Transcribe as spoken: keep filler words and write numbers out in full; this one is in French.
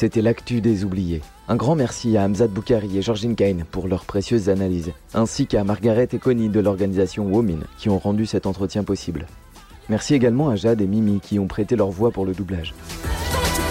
C'était l'actu des oubliés. Un grand merci à Hamzat Boukhari et Georgine Kane pour leurs précieuses analyses, ainsi qu'à Margaret et Connie de l'organisation Womin qui ont rendu cet entretien possible. Merci également à Jade et Mimi qui ont prêté leur voix pour le doublage.